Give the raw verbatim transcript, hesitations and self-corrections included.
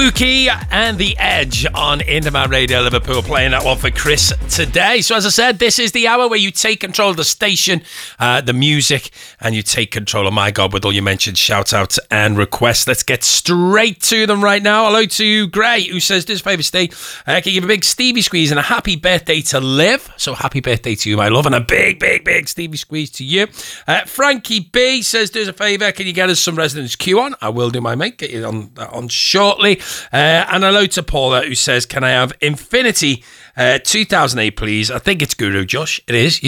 Kabuki and The Edge on Indie Radio Liverpool, playing that one for Chris today. So as I said, this is the hour where you take control of the station, uh, the music, and you take control of My God with all your mentions, shout outs and requests. Let's get straight to them right now. Hello to Gray, who says, "This favourite stay, uh, can you give a big Stevie squeeze and a happy birthday to Liv?" So happy birthday to you, my love, and a big, big, big Stevie squeeze to you. Uh, Frankie B says, "Do us a favour, can you get us some Residence Q on?" I will do, my mate. Get you on that on shortly. Uh, and hello to Paula, who says, "Can I have Infinity uh, two thousand eight, please?" I think it's Guru, Josh. It is. You